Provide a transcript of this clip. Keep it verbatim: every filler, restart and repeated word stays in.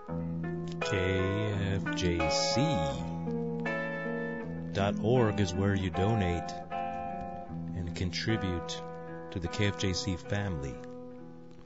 K F J C dot org is where you donate and contribute to the K F J C family.